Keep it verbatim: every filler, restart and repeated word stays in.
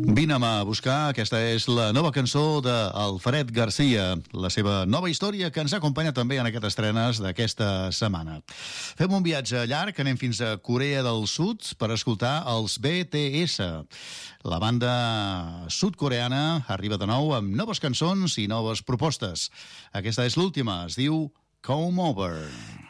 Vine'm a buscar, aquesta és la nova cançó d'Alfred Garcia, la seva nova història que ens acompanya també en aquestes estrenes d'aquesta setmana. Fem un viatge llarg, anem fins a Corea del Sud per escoltar els B T S. La banda sud-coreana arriba de nou amb noves cançons i noves propostes. Aquesta és l'última, es diu Come Over.